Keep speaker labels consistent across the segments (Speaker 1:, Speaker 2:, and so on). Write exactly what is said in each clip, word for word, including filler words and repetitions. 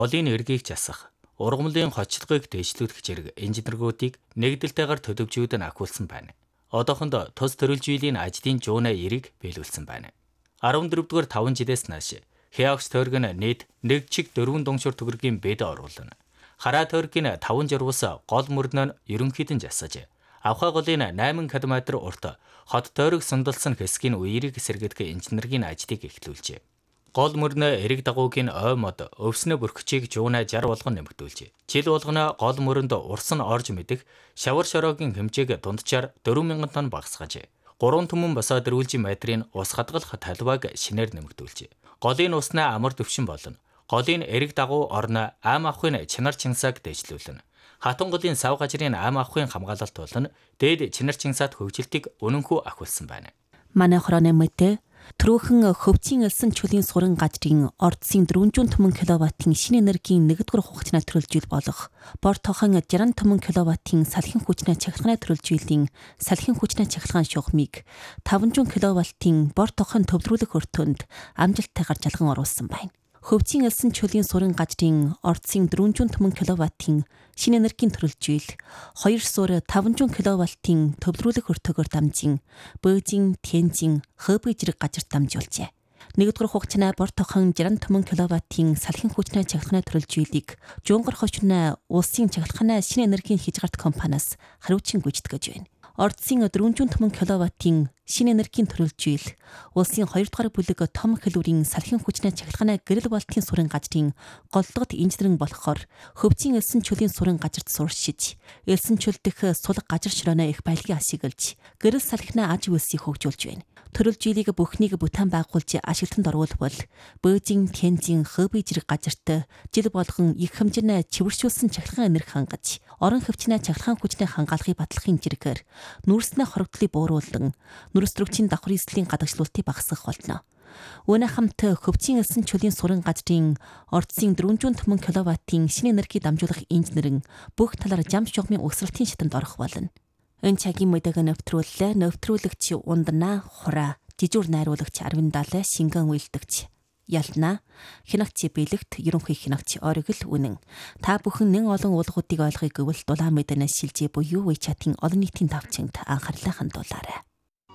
Speaker 1: Голын эргийг засах, ургамлын хоцлогыг дэвшлүүлэх зэрэг инженергуудыг нэгдэлтэйгээр төлөвжүүд нь ахиулсан байна. Одоохондоо тус төрөлжийллийн ажлын жуунаа эрийг биелүүлсэн байна. арван дөрөвдүгээр таван жилээс нааш Хеокс тойрог нь нийт нэг чиг дөрвөн дунгшуур төгрөгийн бэд оруулна. Хараа тойргийн таван журвус гол мөрнөө нь ерөнхийдөн засаж, авхаа голын найман километр урт хот тойрог сундалсан хэсгийн үерийг сэргэдэх инженерийн ажлыг эхлүүлжээ. Гол мөрнөө эрэг дагуугийн ой мод өвснө бүрхчийг жуунаа жаргал болгон нэмэгдүүлжээ. Жил болгоно гол мөрөнд урс нь орж мэдэх шавар шороогийн хэмжээг дунджаар дөрвөн мянган тонн багасгажээ. гурван түмэн босоод дөрвөлжин метрийн ус хадгалах талбайг шинээр нэмэгдүүлжээ. Голын уснаа амар төвшин болно. Голын эрэг дагуу орно аим авахын чанар чинсааг дэвшлүүлнэ. Хатан голын сав газрын аим авахын хамгаалалт болон дээд чанар чинсаад хөгжилтийг үнэнхүү ахиулсан байна.
Speaker 2: Манай хорооны мэдээ Түрүүхэн хөвцийн элсэн чөлийн суран газрын ордсын дөрвөн түмэн киловаттын шинэ энергийн нэгдүгээр хугацааны төрөлжил болох бор тохон жаран түмэн киловаттын салхин хүчний чахилгааны төрөлжилийн салхин хүчний чахилгаан шугамыг таван киловаттын бор тохон төвлөрүүлэх өртөнд амжилттайгаар жалган оруулсан байна. Хөвцийн элсэн чөлийн суран газрын ордсын дөрвөн түмэн киловаттын шинэ энергийн төрөлжил хоёр суурь таван киловаттын төвлөрүүлэх өртөгөөр дамжин Бөөжин, Тяньжин, Хэбэй зэрэг газарт дамжуулжээ. Нэгдүгээр хугацааны бор тохон жаран түмэн киловаттын салхин хүчний чахилгааны төрөлжилийг Жунгар хошны улсын чахилгааны шинэ энергийн хязгаарт компаниас хариуцсан гүйцэтгэж байна. Ордсын дөрвөн түмэн киловаттын шинэ энергийн төрөлжил улсын хоёрдугаар бүлэг том хэлбэрийн салхин хүчний чахилгааны гэрэл болтын суран газрын голлогод инженеринг болохоор хөвцийн элсэн чөлийн суран газарт суршиж элсэн чөл дэх сулга газар широоны их баялагын ашиглаж гэрэл салхины аж үйлсийг хөгжүүлж байна. Төрөлжилийг бүхнийг бүтээн байгуулж ашиглалтанд оруулбал Бөөжин, Тяньжин, Хэбэй зэрэг газарт жил болгон их хэмжээний чивэршүүлсэн чахилгаан энерги хангаж орон хөвчний чахилгаан хүчний хангаалгыг батлахын зэрэгээр нүрснээ хорогдлыг бууруулан нүрс төрөгчийн давхар эслийн гадагшлуултыг багасгах болно. Үүний хамт хөвцийн элсэн чөлийн суран газрын ордсын дөрвөн түмэн киловаттын шинэ энерги дамжуулах инженерин бүх талаар жам шугамын өсрэлтийн шатанд орох болно. Энэ цагийн мэдээг нэвтрүүллээ. Нэвтрүүлэгч Ундана Хураа, жижүүр найруулагч Арвиндалаа, шингэн үйлдэгч Ялна, хянагч Бэлэгт, ерөнхий хянагч Оргил Үнэн. Та бүхэн нэн олон уулгуудыг ойлгохыг гэвэл дулаан мэдэнэс шилжээ буюу WeChat-ийн олон нийтийн давчинд анхаарлаа хандуулаарай.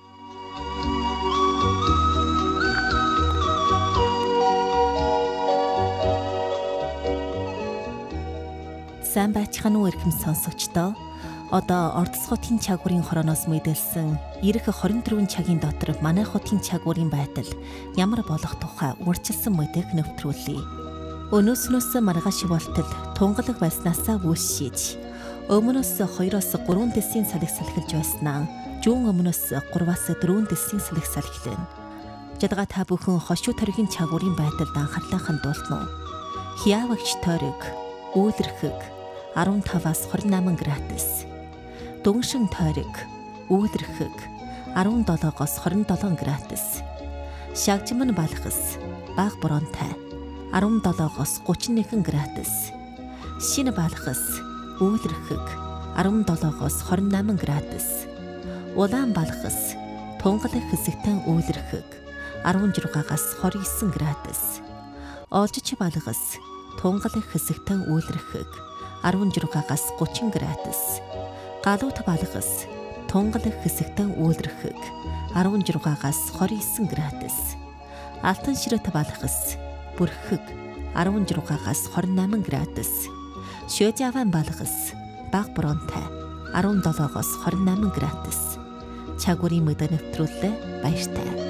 Speaker 2: Сайн байцгаана уу эрхэм сонсогчдоо. Одоо Ордос хотын чагуурын хорооноос мэдээлсэн ирэх хорин дөрвөн цагийн дотор манай хотын чагуурын байдал ямар болох тухай урьдчилсан мэдээг нэвтрүүлье. Өнөөснөөс маргааш болтол тунгалаг байснаасаа үүсшиж, өмнөөс хоёроос гурван дэсийн салхи салхилж байснаа жуун өмнөөс гурваас дөрвөн дэсийн салхи салхилна. Жадгаа та бүхэн хошуу тойргийн чагуурын байдалд анхаарлаа хандуулна уу? Хиавагч тойрог, үүлэрхэг арван таваас хорин наман градус. Дүншин тойрог, үүлэрхэг арван долоогоос хорин долоон градус. Шагжимн балхас, баг боронтой арван долоогоос гучин нэгэн градус. Шинэ балхас, үүлэрхэг арван долоогоос хорин наман градус. Улаан балхас, тунгалаг хэсэгтэн үүлэрхэг арван жургаагаас хорин есөн градус. Олжич балхас, тунгалаг хэсэгтэн үүлэрхэг арван жургаагаас гучин градус. Галуут балхас, тунгалаг хэсэгтэн үүлэрхэг арван жургаагаас хорин есөн градус. Алтан ширээт балхас, бүрхэг арван жургаагаас хорин наман градус. Шөөжаван балхас, баг боронтой арван долоогоос хорин наман градус. Чагуурын мэдээ нэвтрүүллээ. Баяртай.